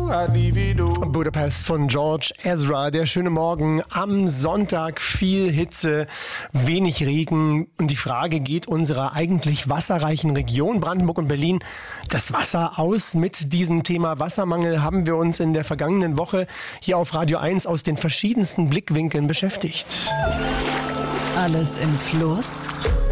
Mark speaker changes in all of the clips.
Speaker 1: Budapest von George Ezra. Der schöne Morgen am Sonntag. Viel Hitze, wenig Regen. Und die Frage, geht unserer eigentlich wasserreichen Region Brandenburg und Berlin das Wasser aus? Mit diesem Thema Wassermangel haben wir uns in der vergangenen Woche hier auf Radio 1 aus den verschiedensten Blickwinkeln beschäftigt.
Speaker 2: Alles im Fluss?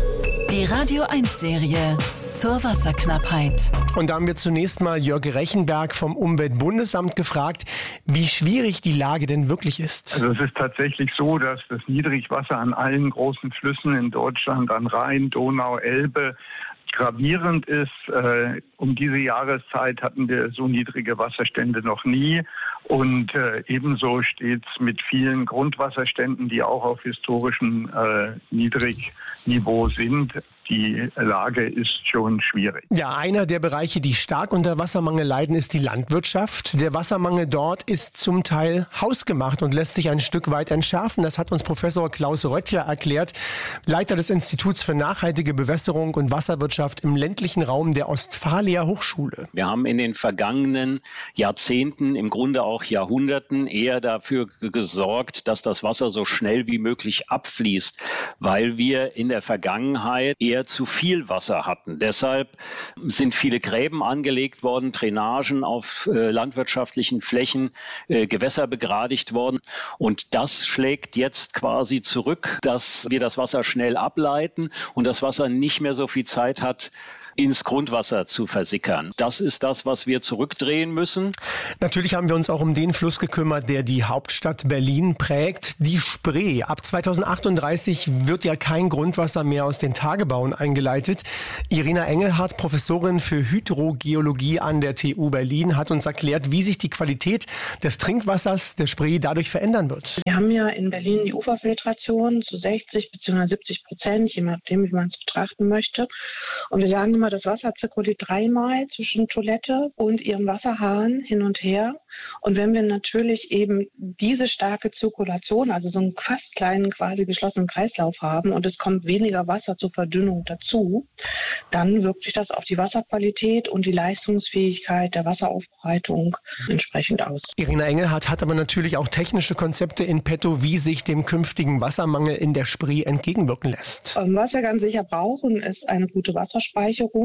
Speaker 2: Die Radio 1-Serie zur Wasserknappheit.
Speaker 1: Und da haben wir zunächst mal Jörg Rechenberg vom Umweltbundesamt gefragt, wie schwierig die Lage denn wirklich ist.
Speaker 3: Also es ist tatsächlich so, dass das Niedrigwasser an allen großen Flüssen in Deutschland, an Rhein, Donau, Elbe, gravierend ist. Um diese Jahreszeit hatten wir so niedrige Wasserstände noch nie. Und ebenso steht es mit vielen Grundwasserständen, die auch auf historischem Niedrigniveau sind. Die Lage ist schon schwierig.
Speaker 1: Ja, einer der Bereiche, die stark unter Wassermangel leiden, ist die Landwirtschaft. Der Wassermangel dort ist zum Teil hausgemacht und lässt sich ein Stück weit entschärfen. Das hat uns Professor Klaus Röttcher erklärt, Leiter des Instituts für nachhaltige Bewässerung und Wasserwirtschaft im ländlichen Raum der Ostfalia Hochschule.
Speaker 4: Wir haben in den vergangenen Jahrzehnten, im Grunde auch Jahrhunderten, eher dafür gesorgt, dass das Wasser so schnell wie möglich abfließt, weil wir in der Vergangenheit eher zu viel Wasser hatten. Deshalb sind viele Gräben angelegt worden, Drainagen auf landwirtschaftlichen Flächen, Gewässer begradigt worden. Und das schlägt jetzt quasi zurück, dass wir das Wasser schnell ableiten und das Wasser nicht mehr so viel Zeit hat, ins Grundwasser zu versickern. Das ist das, was wir zurückdrehen müssen.
Speaker 1: Natürlich haben wir uns auch um den Fluss gekümmert, der die Hauptstadt Berlin prägt, die Spree. Ab 2038 wird ja kein Grundwasser mehr aus den Tagebauen eingeleitet. Irina Engelhardt, Professorin für Hydrogeologie an der TU Berlin, hat uns erklärt, wie sich die Qualität des Trinkwassers der Spree dadurch verändern wird.
Speaker 5: Wir haben ja in Berlin die Uferfiltration zu 60 bzw. 70%, je nachdem, wie man es betrachten möchte. Und wir sagen immer, das Wasser zirkuliert dreimal zwischen Toilette und ihrem Wasserhahn hin und her. Und wenn wir natürlich eben diese starke Zirkulation, also so einen fast kleinen, quasi geschlossenen Kreislauf haben und es kommt weniger Wasser zur Verdünnung dazu, dann wirkt sich das auf die Wasserqualität und die Leistungsfähigkeit der Wasseraufbereitung entsprechend aus.
Speaker 1: Irina Engelhardt hat aber natürlich auch technische Konzepte in petto, wie sich dem künftigen Wassermangel in der Spree entgegenwirken lässt.
Speaker 5: Was wir ganz sicher brauchen, ist eine gute Wasserspeicherung.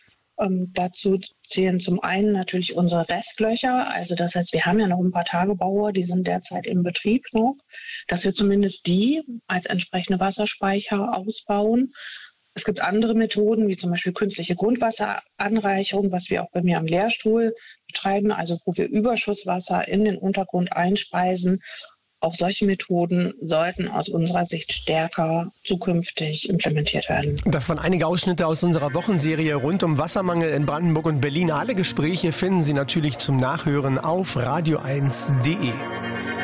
Speaker 5: Dazu zählen zum einen natürlich unsere Restlöcher. Also das heißt, wir haben ja noch ein paar Tagebaue, die sind derzeit im Betrieb noch, dass wir zumindest die als entsprechende Wasserspeicher ausbauen. Es gibt andere Methoden, wie zum Beispiel künstliche Grundwasseranreicherung, was wir auch bei mir am Lehrstuhl betreiben, also wo wir Überschusswasser in den Untergrund einspeisen. Auch solche Methoden sollten aus unserer Sicht stärker zukünftig implementiert werden.
Speaker 1: Das waren einige Ausschnitte aus unserer Wochenserie rund um Wassermangel in Brandenburg und Berlin. Alle Gespräche finden Sie natürlich zum Nachhören auf radio1.de.